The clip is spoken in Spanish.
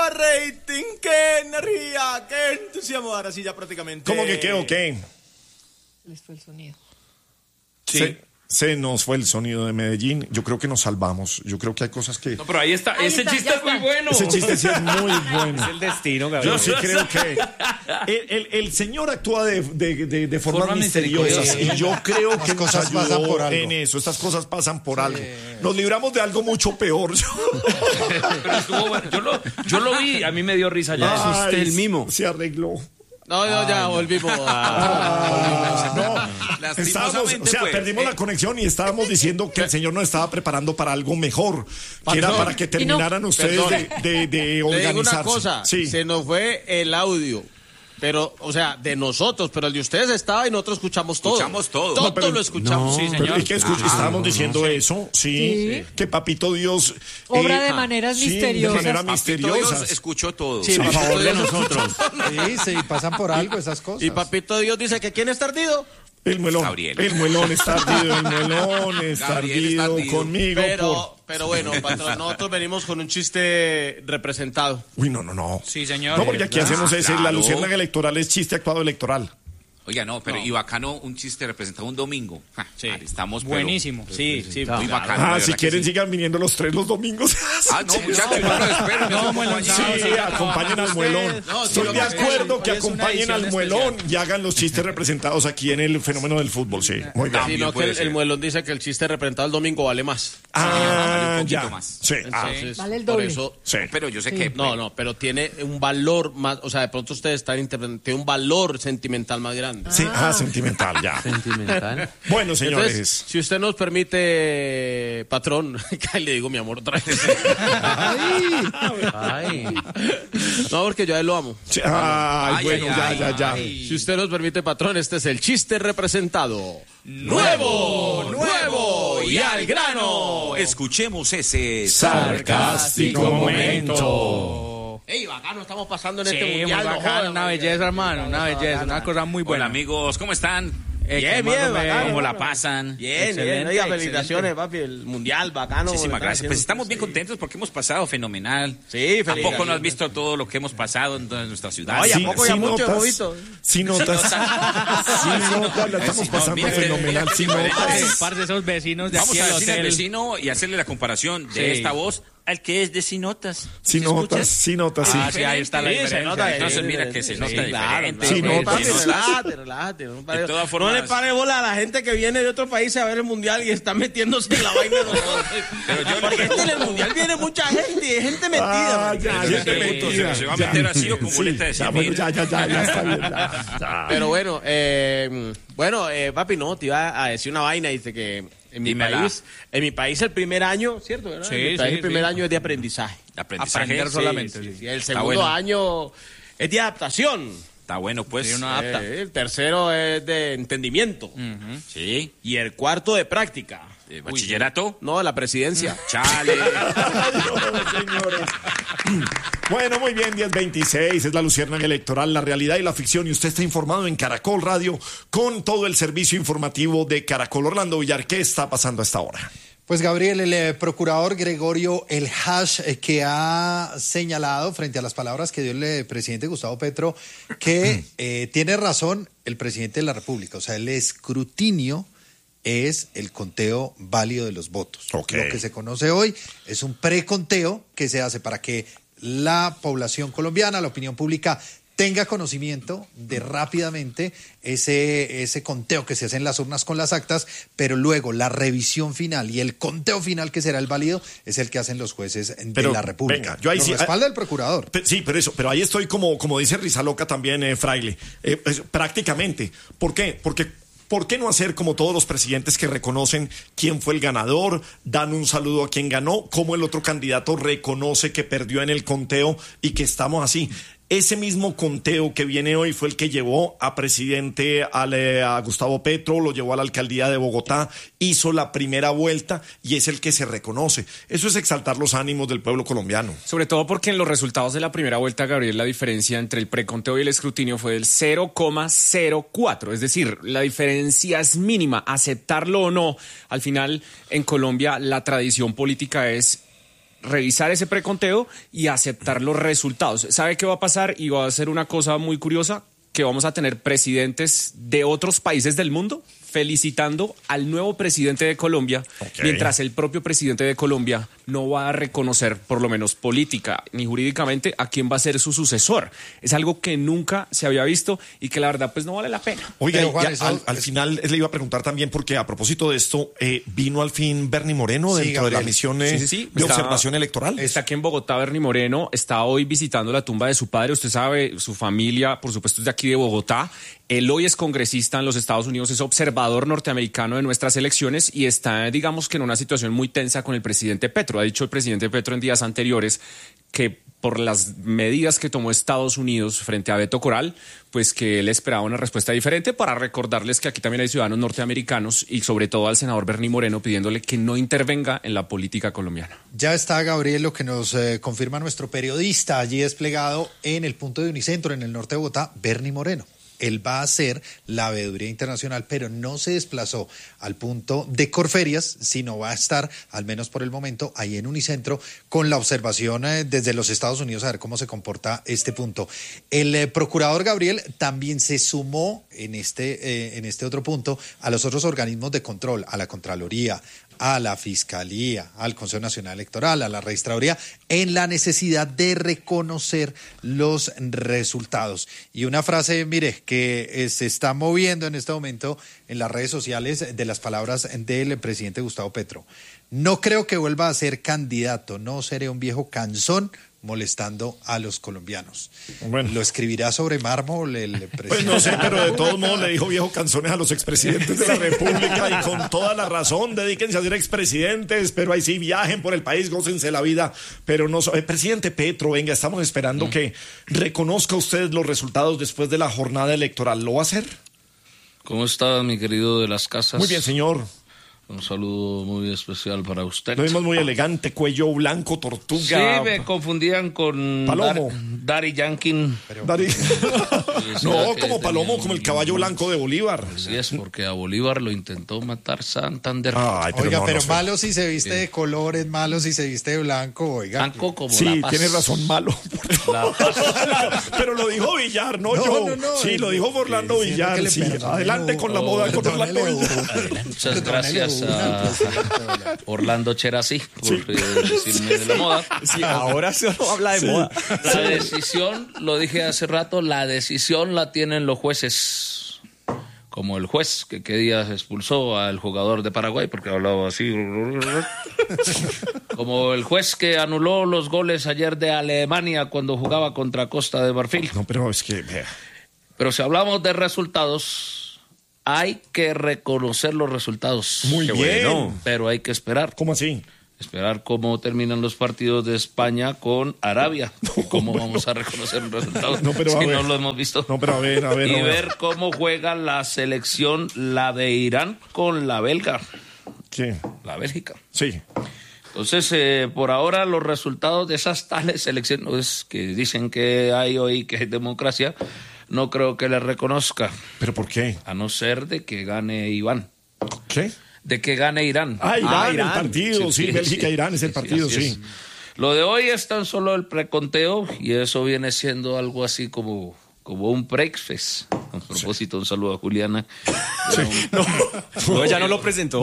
rating, qué energía, qué entusiasmo. Ahora sí ya prácticamente... ¿Cómo que qué o qué? Les fue el sonido. Sí. Se nos fue el sonido de Medellín. Yo creo que nos salvamos. Yo creo que hay cosas que... No, pero ahí está. Ese chiste es muy bueno. Ese chiste sí es muy bueno. Es el destino, Gabriel. Yo sí creo que el señor actúa de formas misteriosas y yo creo que nos cosas pasan por ayudó algo. en eso. Estas cosas pasan por algo. Nos libramos de algo mucho peor. Pero estuvo bueno. Yo lo vi, a mí me dio risa ya. Ay, Es usted el mimo. se arregló. No, ya volvimos. Estábamos, o sea, perdimos la conexión y estábamos diciendo que el señor nos estaba preparando para algo mejor, que era para que terminaran ustedes de organizarse. Le digo una cosa, se nos fue el audio. Pero, o sea, de nosotros, pero el de ustedes estaba y nosotros escuchamos todo. Escuchamos todo. Todo No, pero- lo escuchamos. Sí, Pero señor. ¿y qué estábamos diciendo eso? Sí, que Papito Dios... Obra de maneras sí, misteriosas. de maneras Papito Dios misteriosas. escuchó todo. Sí, A Papito favor de Dios- nosotros. Sí, pasan por algo esas cosas. Y Papito Dios dice que ¿quién está ardido? El muelón. Gabriel. El muelón está ardido, el muelón está Gabriel está ardido ardido. conmigo. Pero bueno, patrón, nosotros venimos con un chiste representado. Uy, no. Sí, señor. No, porque aquí hacemos ese, la Claro. luciérnaga electoral es chiste actuado electoral. Oiga, no, pero y bacano un chiste representado un domingo. Sí. Estamos Buenísimo. Sí, muy bacano. de Ah, verdad si que quieren sí. sigan viniendo los 3 los domingos. Ah, no, muchachos, no lo espero. No, bueno, Sí, acompañen al muelón. No, sí, Estoy lo de que acuerdo que hoy es una acompañen al edición muelón y hagan los chistes representados aquí en el fenómeno del fútbol, sí. Muy bien. Sino que puede el ser. muelón dice que el chiste representado el domingo vale más. Ah, un poquito ya. más. Sí, Entonces, Vale el por doble. eso... sí. Pero yo sé que... No, pero tiene un valor más, o sea, de pronto ustedes están interpretando, tiene un valor sentimental más grande. Sí, sentimental, ya. Sentimental. Bueno, señores. Entonces, si usted nos permite, patrón, que ahí le digo mi amor otra vez. Ay. No, porque yo a él lo amo. Sí, ay, bueno, ay, ya. Si usted nos permite, patrón, este es el chiste representado. ¡Nuevo! ¡Y al grano! Escuchemos ese... Sarcástico momento. ¡Ey, bacano! Estamos pasando en Sí, este muy mundial. no bacano, jodan, una man. belleza, hermano, una belleza, una cosa muy Hola buena. amigos, ¿cómo están? Bien, bien, bacano. ¿Cómo la pasan? Bien, Excelente, Oiga, excelente. felicitaciones, papi. El mundial, bacano. Muchísimas gracias. Pues estamos bien Sí. contentos porque hemos pasado fenomenal. Sí, ¿A poco no has felicidades. visto todo lo que hemos pasado en toda nuestra ciudad? Oye, Sí, ¿a poco ya sí mucho notas, hemos visto? Sí notas. Sí notas, la estamos pasando mira que- fenomenal. Sí mira que- notas. Parce, esos vecinos de Vamos aquí a al decirle al hotel. vecino y hacerle la comparación de Sí. esta voz al que es de Sinotas. Sí ¿Se notas, escucha? sí notas, sí. Ah, sí, ahí está la Sí, se diferencia. nota. Entonces mira que se nota diferente. Sí, no, notas. papi, Sí, notas. relájate. No, De todas formas- no le pare bola a la gente que viene de otros países a ver el mundial y está metiéndose en la vaina de nosotros. Porque es que en el mundial viene mucha gente y hay gente metida. Ah, man. ya, Yo ya, te pregunto, mentira, ¿se va a ya. meter así o con boleta de ya, 100 bueno, mil? ya está bien. Ya. Pero bueno, papi, no, te iba a decir una vaina, dice que en mi país el primer año, ¿cierto? ¿verdad? Sí, En mi país sí, el primer sí. año es de aprendizaje. Aprendizaje. Aprender solamente. Sí, sí. sí. El Está segundo bueno. año es de adaptación. Está bueno, pues. Sí, uno adapta. El tercero es de entendimiento. Sí. Y el cuarto de práctica. ¿Bachillerato? No, la presidencia. Chale. Señores. Bueno, muy bien, 10:26, es la luciérnaga electoral, la realidad y la ficción, y usted está informado en Caracol Radio con todo el servicio informativo de Caracol. Orlando Villar, ¿qué está pasando a esta hora? Pues Gabriel, el procurador Gregorio El Hash, que ha señalado frente a las palabras que dio el presidente Gustavo Petro, que tiene razón el presidente de la República, o sea, el escrutinio es el conteo válido de los votos. Ok. Lo que se conoce hoy es un preconteo que se hace para que la población colombiana, la opinión pública, tenga conocimiento de rápidamente ese conteo que se hace en las urnas con las actas, pero luego la revisión final y el conteo final, que será el válido, es el que hacen los jueces de Pero, la República. venga, yo ahí Lo sí- respalda el procurador. Sí, pero ahí estoy como dice Rizaloca también, Fraile, prácticamente. ¿Por qué? Porque ¿por qué no hacer como todos los presidentes que reconocen quién fue el ganador, dan un saludo a quien ganó, cómo el otro candidato reconoce que perdió en el conteo y que estamos así? Ese mismo conteo que viene hoy fue el que llevó a presidente a Gustavo Petro, lo llevó a la alcaldía de Bogotá, hizo la primera vuelta y es el que se reconoce. Eso es exaltar los ánimos del pueblo colombiano. Sobre todo porque en los resultados de la primera vuelta, Gabriel, la diferencia entre el preconteo y el escrutinio fue del 0,04. Es decir, la diferencia es mínima, aceptarlo o no. Al final, en Colombia, la tradición política es revisar ese preconteo y aceptar los resultados. ¿Sabe qué va a pasar? Y va a ser una cosa muy curiosa, que vamos a tener presidentes de otros países del mundo felicitando al nuevo presidente de Colombia, mientras el propio presidente de Colombia no va a reconocer, por lo menos política ni jurídicamente, a quién va a ser su sucesor. Es algo que nunca se había visto y que la verdad pues no vale la pena. Oiga, Pero, Juan, al final le iba a preguntar también, porque a propósito de esto, vino al fin Bernie Moreno Sí, dentro de la Gabriel. misión Sí. de Está- observación electoral. Está aquí en Bogotá, Bernie Moreno, está hoy visitando la tumba de su padre. Usted sabe, su familia, por supuesto, es de aquí de Bogotá. Él hoy es congresista en los Estados Unidos, es observador norteamericano de nuestras elecciones y está, digamos que en una situación muy tensa con el presidente Petro. Ha dicho el presidente Petro en días anteriores que por las medidas que tomó Estados Unidos frente a Beto Coral, pues que él esperaba una respuesta diferente, para recordarles que aquí también hay ciudadanos norteamericanos y sobre todo al senador Bernie Moreno pidiéndole que no intervenga en la política colombiana. Ya está, Gabriel, lo que nos confirma nuestro periodista allí desplegado en el punto de Unicentro, en el norte de Bogotá, Bernie Moreno. Él va a hacer la veeduría internacional, pero no se desplazó al punto de Corferias, sino va a estar, al menos por el momento, ahí en Unicentro, con la observación desde los Estados Unidos a ver cómo se comporta este punto. El procurador Gabriel también se sumó en este otro punto a los otros organismos de control, a la Contraloría, a la Fiscalía, al Consejo Nacional Electoral, a la Registraduría, en la necesidad de reconocer los resultados. Y una frase, mire, que se está moviendo en este momento en las redes sociales, de las palabras del presidente Gustavo Petro. No creo que vuelva a ser candidato, no seré un viejo cansón molestando a los colombianos. Bueno. ¿Lo escribirá sobre mármol el presidente? Pues no sé, pero de todos modos le dijo viejo canzones a los expresidentes de la República, y con toda la razón. Dedíquense a ser expresidentes, pero ahí sí viajen por el país, gócense la vida, pero no. Presidente Petro, venga, estamos esperando que reconozca usted los resultados después de la jornada electoral. ¿Lo va a hacer? ¿Cómo está, mi querido de las casas? Muy bien, señor. Un saludo muy especial para usted. Lo vimos muy elegante, cuello blanco, tortuga. Sí, me confundían con Palomo. Daddy Yankee. Dari- no, que como Palomo, tenía como el caballo blanco de Bolívar. Sí, es porque a Bolívar lo intentó matar Santander. Ay, Oiga, no, pero no sé. malo si se viste de colores, malo si se viste de blanco, oiga. Blanco como Sí, la paz. tiene razón, malo. La paz. Pero lo dijo Villar, no, No, yo. no, Sí, lo dijo Orlando diciendo que Villar. le Sí. perdone Adelante con la moda con Orlando Villar. Muchas gracias a Orlando Cherazzi por decirme de la moda. Sí, ahora solo habla de moda. La decisión, lo dije hace rato, la decisión la tienen los jueces. Como el juez que qué días expulsó al jugador de Paraguay, porque hablaba así. Como el juez que anuló los goles ayer de Alemania cuando jugaba contra Costa de Marfil. No, pero es que. Pero si hablamos de resultados, hay que reconocer los resultados. Muy Qué bien. bueno. Pero hay que esperar. ¿Cómo así? Esperar cómo terminan los partidos de España con Arabia. ¿Cómo vamos a reconocer los resultados No, pero a si ver. no lo hemos visto? No, pero a ver. Y no, ver cómo juega la selección, la de Irán con la belga, ¿Qué? la Bélgica. Sí. Entonces, por ahora los resultados de esas tales elecciones que dicen que hay hoy, que hay democracia, no creo que les reconozca, ¿Pero por qué? a no ser de que gane Iván, ¿Qué? de que gane Irán. Irán, Irán. el partido. Sí, Bélgica-Irán es el partido, así sí. es. Lo de hoy es tan solo el preconteo y eso viene siendo algo así como un breakfast. A propósito, un saludo a Juliana. No, ya no lo presentó.